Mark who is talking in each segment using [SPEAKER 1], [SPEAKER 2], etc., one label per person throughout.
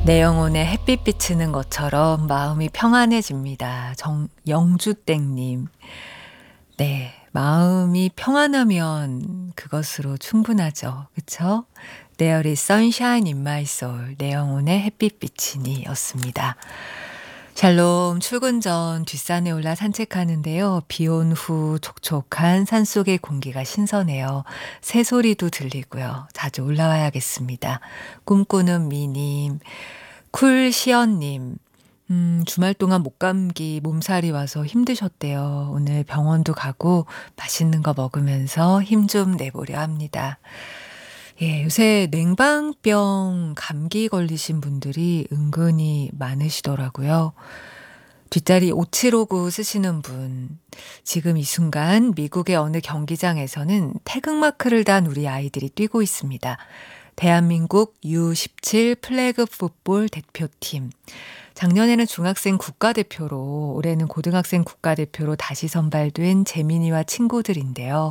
[SPEAKER 1] 내 영혼에 햇빛 비치는 것처럼 마음이 평안해집니다. 영주땡님. 네, 마음이 평안하면 그것으로 충분하죠. 그쵸? There is sunshine in my soul. 내 영혼에 햇빛 비치니 였습니다. 샬롬, 출근 전 뒷산에 올라 산책하는데요. 비 온 후 촉촉한 산속의 공기가 신선해요. 새소리도 들리고요. 자주 올라와야겠습니다. 꿈꾸는 미님, 쿨시연님, 주말 동안 목감기, 몸살이 와서 힘드셨대요. 오늘 병원도 가고 맛있는 거 먹으면서 힘 좀 내보려 합니다. 예, 요새 냉방병, 감기 걸리신 분들이 은근히 많으시더라고요. 뒷자리 5759 쓰시는 분, 지금 이 순간 미국의 어느 경기장에서는 태극마크를 단 우리 아이들이 뛰고 있습니다. 대한민국 U17 플래그 풋볼 대표팀. 작년에는 중학생 국가대표로, 올해는 고등학생 국가대표로 다시 선발된 재민이와 친구들인데요.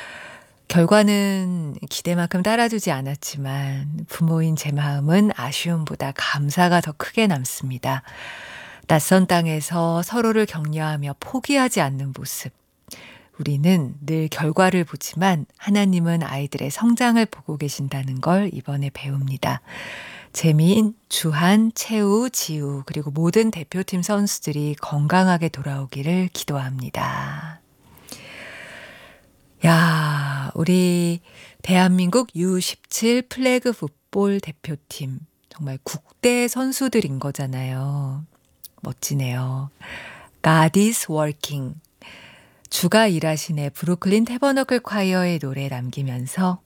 [SPEAKER 1] 결과는 기대만큼 따라주지 않았지만 부모인 제 마음은 아쉬움보다 감사가 더 크게 남습니다. 낯선 땅에서 서로를 격려하며 포기하지 않는 모습. 우리는 늘 결과를 보지만 하나님은 아이들의 성장을 보고 계신다는 걸 이번에 배웁니다. 재민, 주한, 채우, 지우 그리고 모든 대표팀 선수들이 건강하게 돌아오기를 기도합니다. 야, 우리 대한민국 U17 플래그 풋볼 대표팀 정말 국대 선수들인 거잖아요. 멋지네요. God is working. 주가 일하시네 브루클린 태버너클 콰이어의 노래 남기면서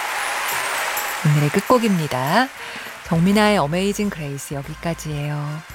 [SPEAKER 1] 오늘의 끝곡입니다. 정민아의 어메이징 그레이스 여기까지예요.